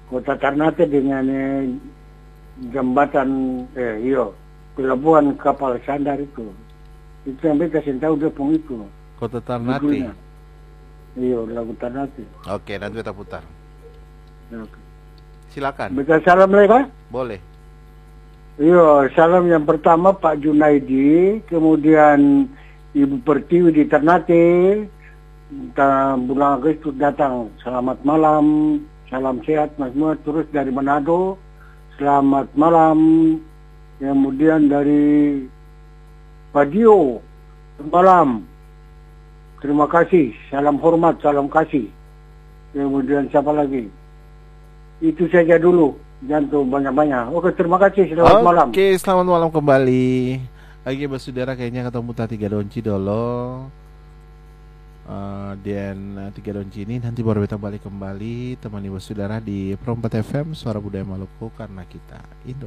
Kota Ternate dengan jembatan pelabuhan kapal sandar itu yang beta tahu dia pun itu Kota Ternate. judulnya. Iya, lagu Ternate. Oke, nanti kita putar. Oke. Silakan. Beta salam lagi Pak. Boleh. Iya, salam yang pertama Pak Junaidi, kemudian Ibu Pertiwi di Ternate, bulan Agustus datang. Selamat malam, salam sehat Mas semua. Terus dari Manado, selamat malam. Kemudian dari Padio, malam. Terima kasih, salam hormat, salam kasih. Kemudian siapa lagi? Itu saja dulu, jangan banyak-banyak. Oke, terima kasih, selamat malam. Oke, selamat malam kembali. Oke, saudara, kayaknya ketemu Tiga Donci dulu. Dan Tiga Donci ini nanti baru kita balik kembali temani saudara di Pro 4 FM Suara Budaya Maluku, karena kita Indo.